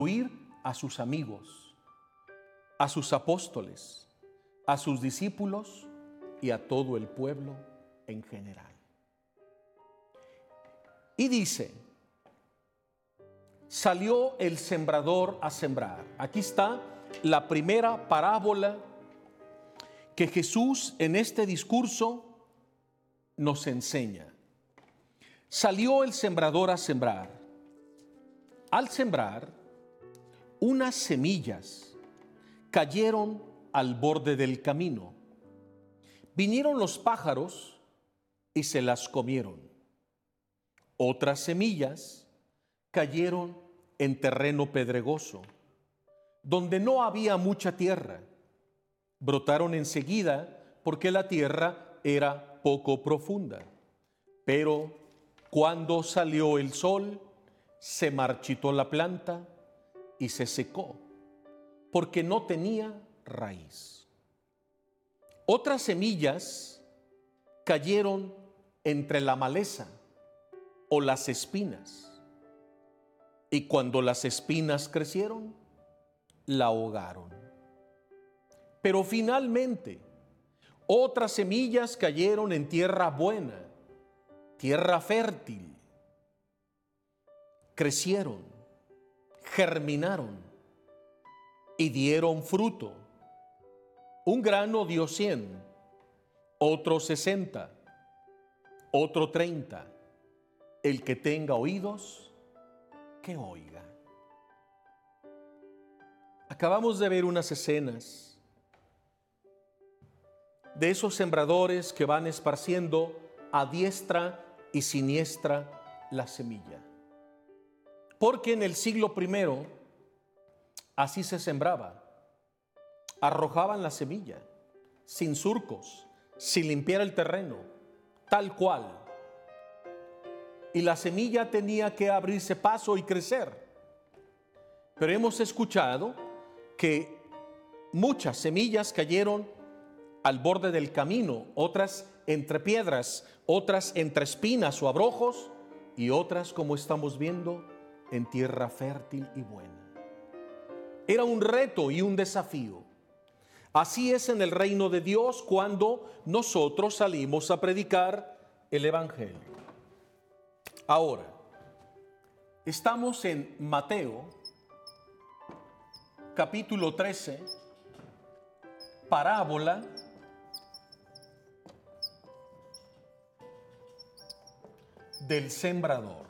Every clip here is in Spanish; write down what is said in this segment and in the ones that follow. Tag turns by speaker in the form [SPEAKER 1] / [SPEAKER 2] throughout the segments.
[SPEAKER 1] a sus amigos, a sus apóstoles, a sus discípulos y a todo el pueblo en general. Y dice, salió el sembrador a sembrar. Aquí está la primera parábola que Jesús en este discurso nos enseña. Salió el sembrador a sembrar. Al sembrar, unas semillas cayeron al borde del camino. Vinieron los pájaros y se las comieron. Otras semillas cayeron en terreno pedregoso, donde no había mucha tierra. Brotaron enseguida porque la tierra era poco profunda. Pero cuando salió el sol, se marchitó la planta y se secó, porque no tenía raíz. Otras semillas cayeron entre la maleza o las espinas, y cuando las espinas crecieron, la ahogaron. Pero finalmente, otras semillas cayeron en tierra buena, tierra fértil. Crecieron, germinaron y dieron fruto. Un grano dio 100, otro 60, otro 30. El que tenga oídos, que oiga. Acabamos de ver unas escenas de esos sembradores que van esparciendo a diestra y siniestra la semilla. Porque en el siglo I así se sembraba. Arrojaban la semilla, sin surcos, sin limpiar el terreno, tal cual. Y la semilla tenía que abrirse paso y crecer. Pero hemos escuchado que muchas semillas cayeron al borde del camino, otras entre piedras, otras entre espinas o abrojos, y otras, como estamos viendo, en tierra fértil y buena. Era un reto y un desafío. Así es en el reino de Dios cuando nosotros salimos a predicar el Evangelio. Ahora, estamos en Mateo, capítulo 13, parábola del sembrador.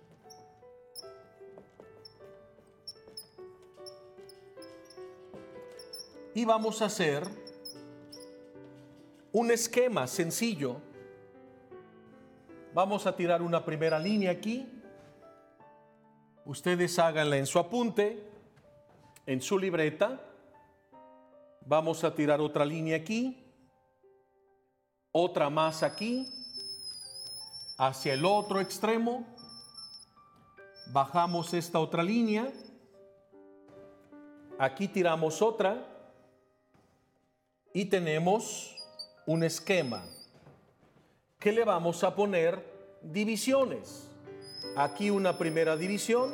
[SPEAKER 1] Y vamos a hacer un esquema sencillo. Vamos a tirar una primera línea aquí. Ustedes háganla en su apunte, en su libreta. Vamos a tirar otra línea aquí, otra más aquí, hacia el otro extremo. Bajamos esta otra línea. Aquí tiramos otra. Y tenemos un esquema que le vamos a poner divisiones. Aquí una primera división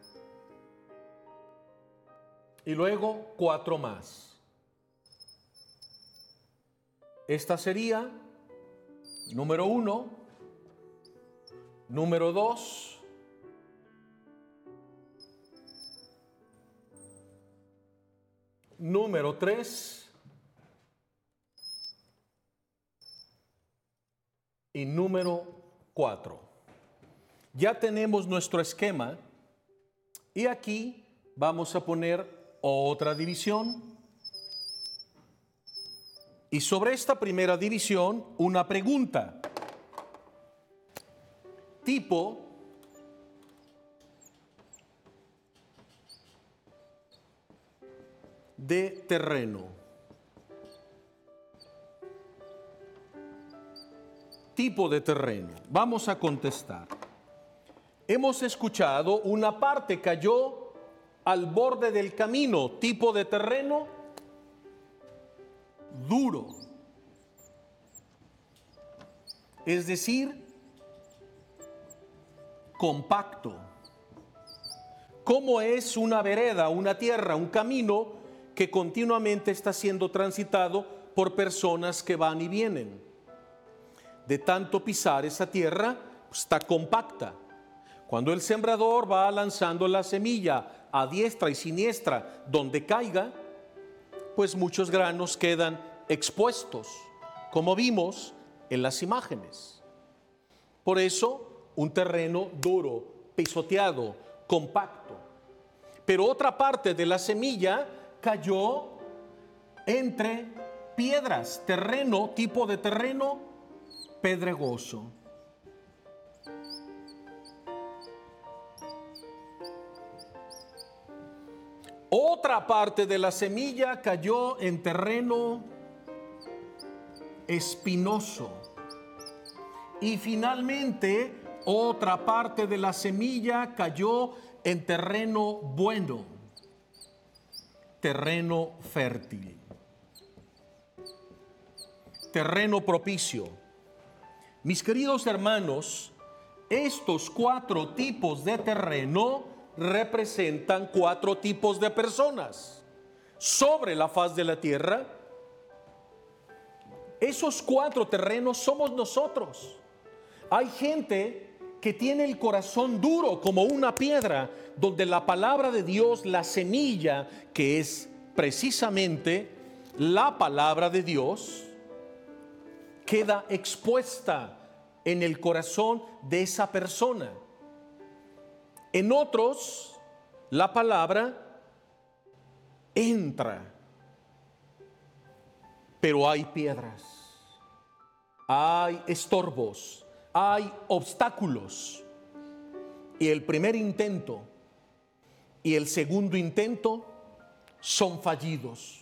[SPEAKER 1] y luego 4 más. Esta sería número 1, número 2, número 3 y número 4. Ya tenemos nuestro esquema y aquí vamos a poner otra división. Y sobre esta primera división, una pregunta. Tipo de terreno. Tipo de terreno. Vamos a contestar. Hemos escuchado una parte cayó al borde del camino. Tipo de terreno duro. Es decir, compacto, cómo es una vereda, una tierra, un camino que continuamente está siendo transitado por personas que van y vienen. De tanto pisar esa tierra, está compacta. Cuando el sembrador va lanzando la semilla a diestra y siniestra donde caiga, pues muchos granos quedan expuestos, como vimos en las imágenes. Por eso, un terreno duro, pisoteado, compacto. Pero otra parte de la semilla cayó entre piedras, terreno, tipo de terreno pedregoso. Otra parte de la semilla cayó en terreno espinoso. Y finalmente, otra parte de la semilla cayó en terreno bueno, terreno fértil, terreno propicio. Mis queridos hermanos, estos 4 tipos de terreno representan 4 tipos de personas sobre la faz de la tierra. Esos 4 terrenos somos nosotros. Hay gente que tiene el corazón duro como una piedra, donde la palabra de Dios, la semilla, que es precisamente la palabra de Dios, queda expuesta en el corazón de esa persona. En otros, la palabra entra, pero hay piedras, hay estorbos, hay obstáculos. Y el primer intento y el segundo intento son fallidos.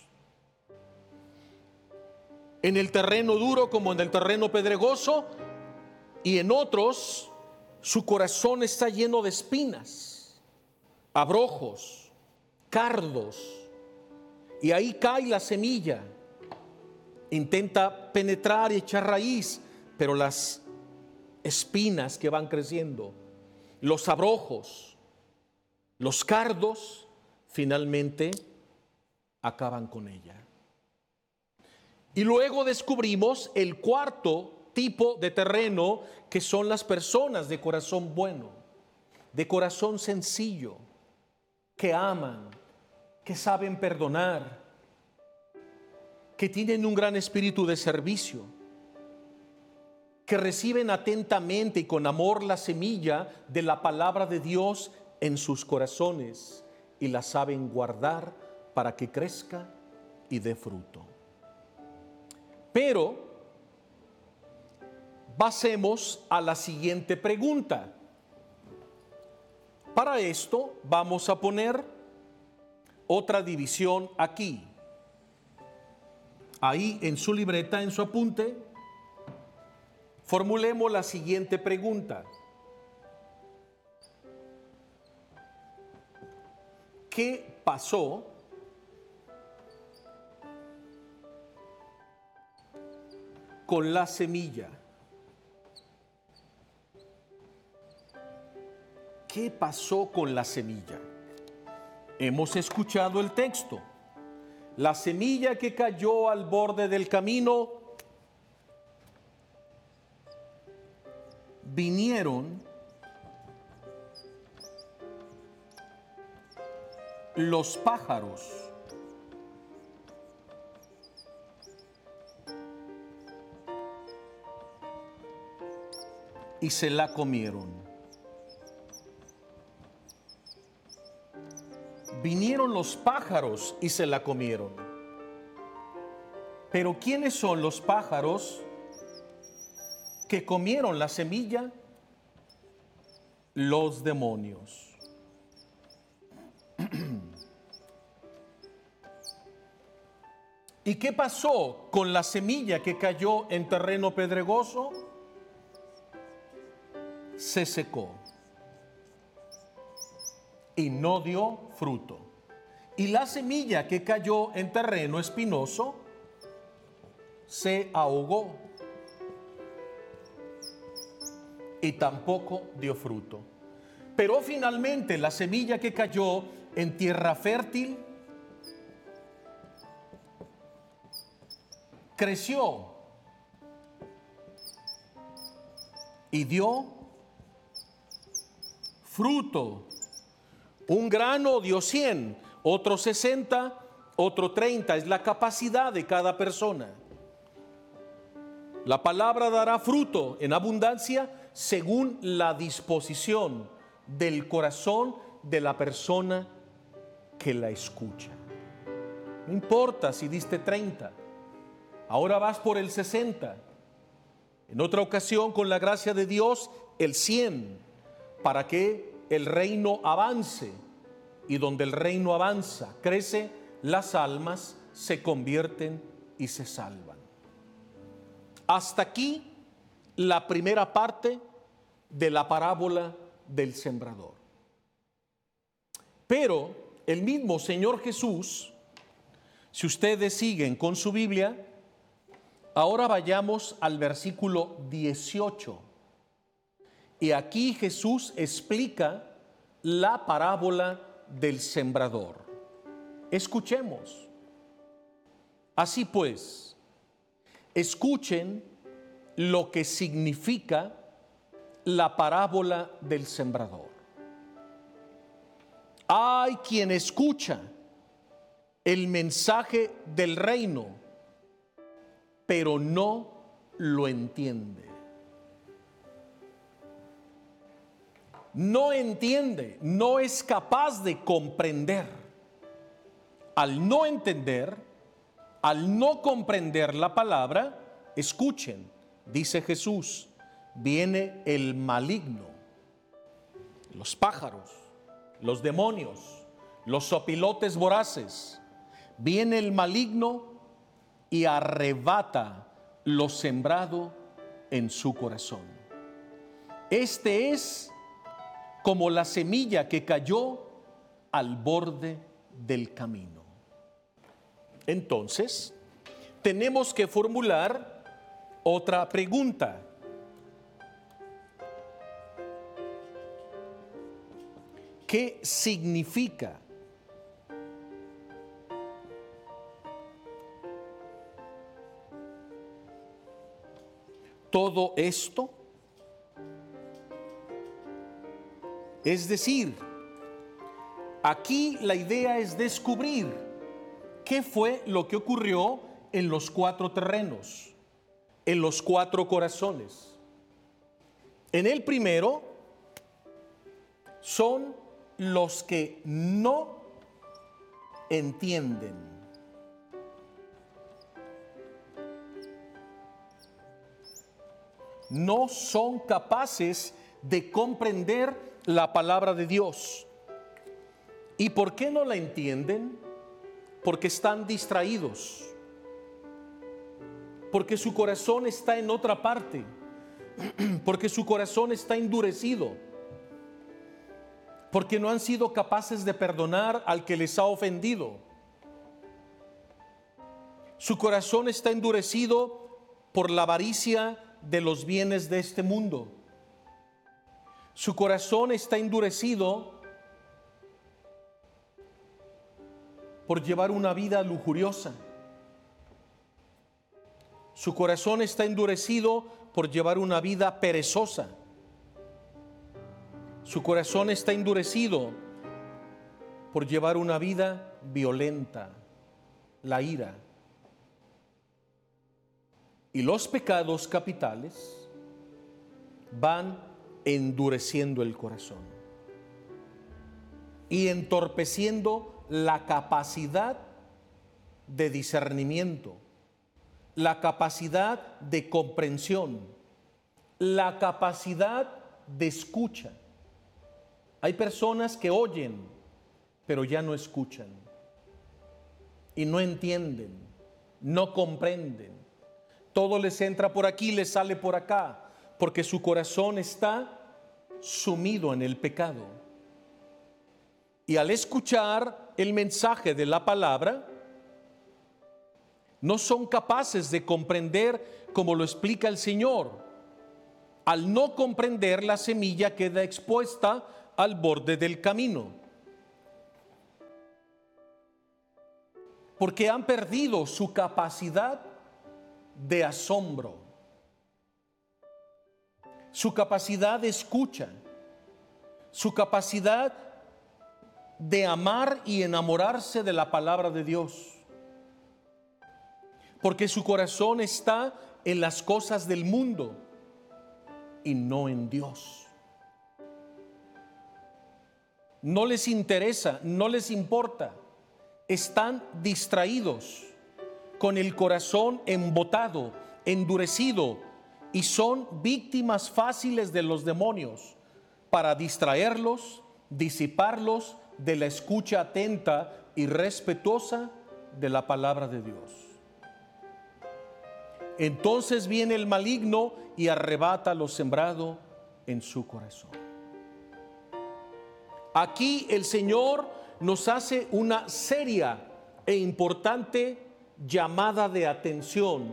[SPEAKER 1] En el terreno duro como en el terreno pedregoso, y en otros su corazón está lleno de espinas, abrojos, cardos, y ahí cae la semilla. Intenta penetrar y echar raíz, pero las espinas que van creciendo, los abrojos, los cardos, finalmente acaban con ella. Y luego descubrimos el cuarto tipo de terreno, que son las personas de corazón bueno, de corazón sencillo, que aman, que saben perdonar, que tienen un gran espíritu de servicio, que reciben atentamente y con amor la semilla de la palabra de Dios en sus corazones y la saben guardar para que crezca y dé fruto. Pero pasemos a la siguiente pregunta. Para esto vamos a poner otra división aquí. Ahí en su libreta, en su apunte, formulemos la siguiente pregunta. ¿Qué pasó con la semilla? ¿Qué pasó con la semilla? Hemos escuchado el texto. La semilla que cayó al borde del camino, vinieron los pájaros y se la comieron. Vinieron los pájaros y se la comieron. Pero ¿quiénes son los pájaros que comieron la semilla? Los demonios. ¿Y qué pasó con la semilla que cayó en terreno pedregoso? Se secó y no dio fruto. Y la semilla que cayó en terreno espinoso se ahogó y tampoco dio fruto. Pero finalmente la semilla que cayó en tierra fértil creció y dio fruto. Un grano dio 100, otro 60, otro 30. Es la capacidad de cada persona. La palabra dará fruto en abundancia según la disposición del corazón de la persona que la escucha. No importa si diste 30, ahora vas por el 60. En otra ocasión, con la gracia de Dios, el 100, para que el reino avance. Y donde el reino avanza, crece, las almas se convierten y se salvan. Hasta aquí la primera parte de la parábola del sembrador. Pero el mismo Señor Jesús, si ustedes siguen con su Biblia, ahora vayamos al versículo 18. Y aquí Jesús explica la parábola del sembrador. Escuchemos. Así pues, escuchen lo que significa la parábola del sembrador. Hay quien escucha el mensaje del reino, pero no lo entiende. No entiende, no es capaz de comprender. Al no entender, al no comprender la palabra, escuchen, dice Jesús, viene el maligno, los pájaros, los demonios, los sopilotes voraces. Viene el maligno y arrebata lo sembrado en su corazón. Este es como la semilla que cayó al borde del camino. Entonces, tenemos que formular otra pregunta. ¿Qué significa todo esto? Es decir, aquí la idea es descubrir qué fue lo que ocurrió en los 4 terrenos, en los 4 corazones. En el primero son los que no entienden. No son capaces de comprender la palabra de Dios. ¿Y por qué no la entienden? Porque están distraídos. Porque su corazón está en otra parte. Porque su corazón está endurecido. Porque no han sido capaces de perdonar al que les ha ofendido. Su corazón está endurecido por la avaricia de los bienes de este mundo. Su corazón está endurecido por llevar una vida lujuriosa. Su corazón está endurecido por llevar una vida perezosa. Su corazón está endurecido por llevar una vida violenta, la ira. Y los pecados capitales van endureciendo el corazón y entorpeciendo la capacidad de discernimiento, la capacidad de comprensión, la capacidad de escucha. Hay personas que oyen, pero ya no escuchan y no entienden, no comprenden. Todo les entra por aquí, les sale por acá, porque su corazón está sumido en el pecado. Y al escuchar el mensaje de la palabra, no son capaces de comprender como lo explica el Señor. Al no comprender, la semilla queda expuesta al borde del camino, porque han perdido su capacidad de asombro, su capacidad de escucha, su capacidad de amar y enamorarse de la palabra de Dios, porque su corazón está en las cosas del mundo y no en Dios. No les interesa, no les importa. Están distraídos, con el corazón embotado, endurecido, y son víctimas fáciles de los demonios para distraerlos, disiparlos de la escucha atenta y respetuosa de la palabra de Dios. Entonces viene el maligno y arrebata lo sembrado en su corazón. Aquí el Señor nos hace una seria e importante llamada de atención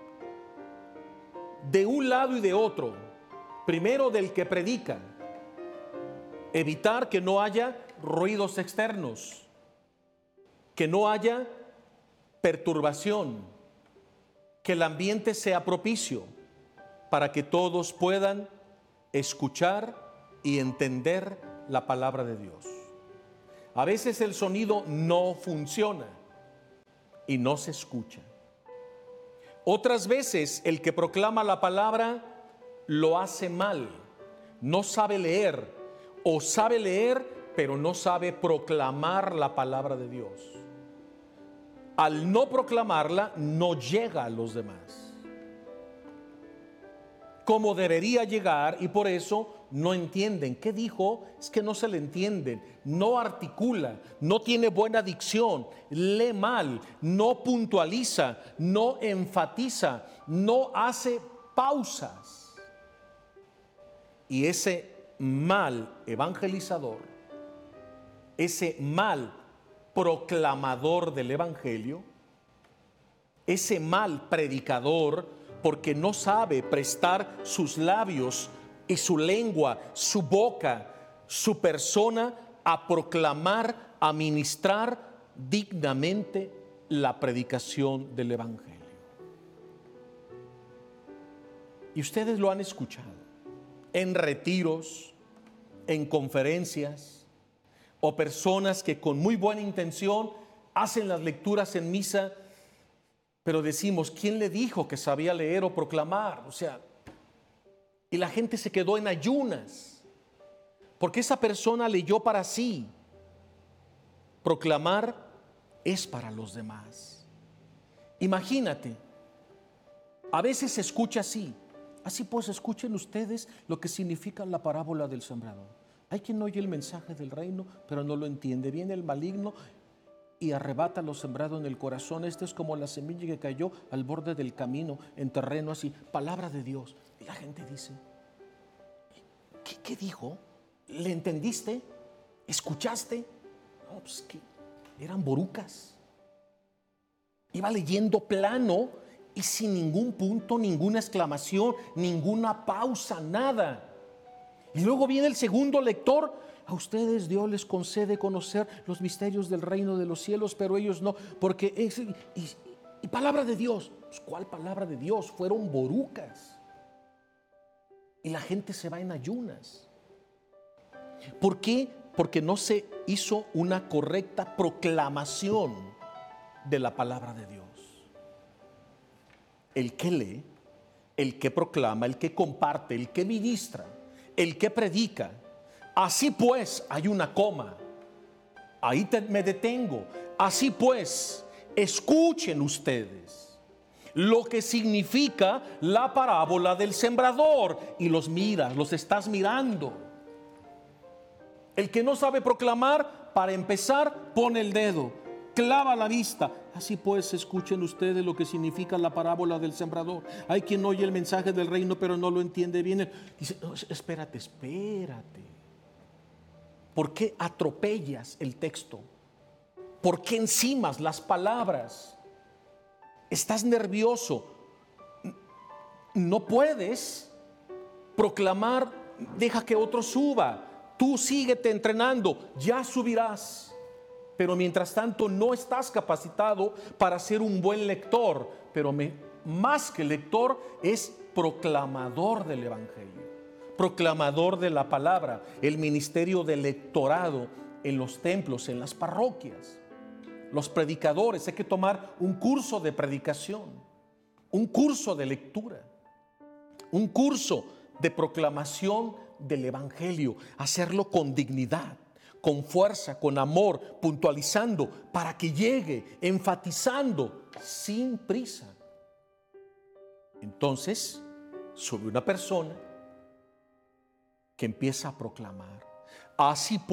[SPEAKER 1] de un lado y de otro. Primero, del que predica, evitar que no haya ruidos externos, que no haya perturbación, que el ambiente sea propicio para que todos puedan escuchar y entender la palabra de Dios. A veces el sonido no funciona y no se escucha. Otras veces el que proclama la palabra lo hace mal, no sabe leer, o sabe leer pero no sabe proclamar la palabra de Dios. Al no proclamarla, no llega a los demás como debería llegar, y por eso no entienden. ¿Qué dijo? Es que no se le entienden, no articula, no tiene buena dicción, lee mal, no puntualiza, no enfatiza, no hace pausas. Y ese mal evangelizador, ese mal proclamador del evangelio, ese mal predicador, porque no sabe prestar sus labios y su lengua, su boca, su persona a proclamar, a ministrar dignamente la predicación del evangelio. Y ustedes lo han escuchado en retiros, en conferencias, o personas que con muy buena intención hacen las lecturas en misa, pero decimos, ¿quién le dijo que sabía leer o proclamar? O sea, y la gente se quedó en ayunas, porque esa persona leyó para sí. Proclamar es para los demás. Imagínate, a veces se escucha así. Así pues, escuchen ustedes lo que significa la parábola del sembrador. Hay quien oye el mensaje del reino, pero no lo entiende. Viene el maligno y arrebata lo sembrado en el corazón. Este es como la semilla que cayó al borde del camino, en terreno así, palabra de Dios. Y la gente dice, ¿qué dijo? ¿Le entendiste? ¿Escuchaste? No, pues que eran borucas. Iba leyendo plano y sin ningún punto, ninguna exclamación, ninguna pausa, nada. Y luego viene el segundo lector. A ustedes Dios les concede conocer los misterios del reino de los cielos, pero ellos no, porque es y palabra de Dios. Pues, ¿cuál palabra de Dios? Fueron borucas. Y la gente se va en ayunas. ¿Por qué? Porque no se hizo una correcta proclamación de la palabra de Dios. El que lee, el que proclama, el que comparte, el que ministra, el que predica. Así pues, hay una coma. Ahí me detengo. Así pues, escuchen ustedes lo que significa la parábola del sembrador. Y los miras, los estás mirando. El que no sabe proclamar, para empezar, pone el dedo, clava la vista. Así pues, escuchen ustedes lo que significa la parábola del sembrador. Hay quien oye el mensaje del reino, pero no lo entiende bien. Dice, no, espérate. ¿Por qué atropellas el texto? ¿Por qué encimas las palabras? Estás nervioso. No puedes proclamar, deja que otro suba. Tú síguete entrenando, ya subirás. Pero mientras tanto no estás capacitado para ser un buen lector, pero más que lector es proclamador del Evangelio, proclamador de la palabra, el ministerio del lectorado en los templos, en las parroquias. Los predicadores, hay que tomar un curso de predicación, un curso de lectura, un curso de proclamación del Evangelio, hacerlo con dignidad, con fuerza, con amor, puntualizando para que llegue, enfatizando, sin prisa. Entonces, sube una persona que empieza a proclamar. Así